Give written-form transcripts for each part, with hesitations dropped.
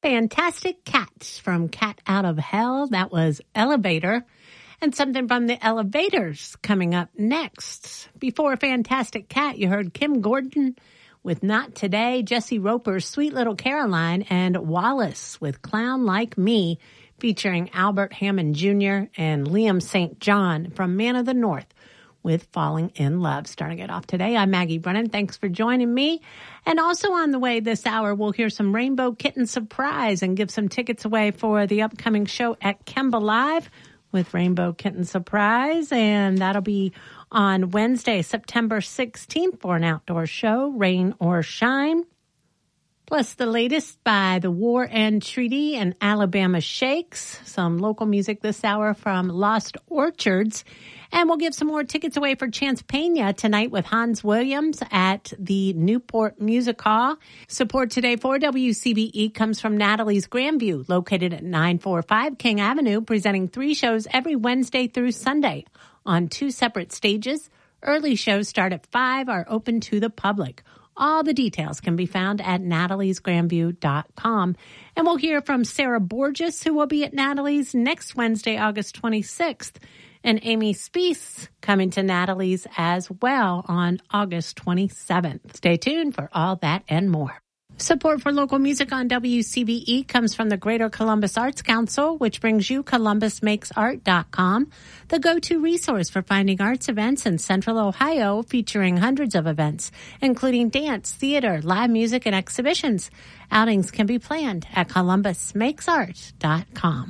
Fantastic Cat from Cat Out of Hell. That was Elevator. And something from the Elevators coming up next. Before Fantastic Cat, you heard Kim Gordon with Not Today, Jesse Roper's Sweet Little Caroline, and Wallace with Clown Like Me, featuring Albert Hammond Jr. and Liam St. John from Man of the North with Falling in Love. Starting it off today, I'm Maggie Brennan. Thanks for joining me. And also on the way this hour, we'll hear some Rainbow Kitten Surprise and give some tickets away for the upcoming show at Kemba Live with Rainbow Kitten Surprise. And that'll be on Wednesday, September 16th for an outdoor show, rain or shine. Plus the latest by the War End Treaty and Alabama Shakes. Some local music this hour from Lost Orchards. And we'll give some more tickets away for Chance Pena tonight with Hans Williams at the Newport Music Hall. Support today for WCBE comes from Natalie's Grandview, located at 945 King Avenue, presenting 3 shows every Wednesday through Sunday on 2 separate stages. Early shows start at 5, are open to the public. All the details can be found at nataliesgrandview.com. And we'll hear from Sarah Borges, who will be at Natalie's next Wednesday, August 26th. And Amy Speece coming to Natalie's as well on August 27th. Stay tuned for all that and more. Support for local music on WCBE comes from the Greater Columbus Arts Council, which brings you ColumbusMakesArt.com, the go-to resource for finding arts events in Central Ohio, featuring hundreds of events, including dance, theater, live music, and exhibitions. Outings can be planned at ColumbusMakesArt.com.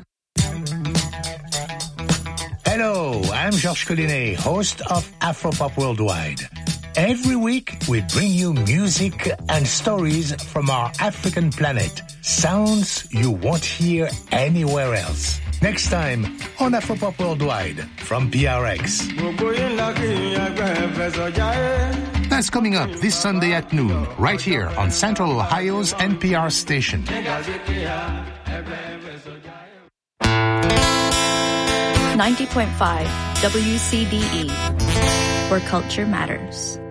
Hello, I'm Georges Collinet, host of Afropop Worldwide. Every week, we bring you music and stories from our African planet. Sounds you won't hear anywhere else. Next time on Afropop Worldwide from PRX. That's coming up this Sunday at noon, right here on Central Ohio's NPR station. 90.5 WCBE, where culture matters.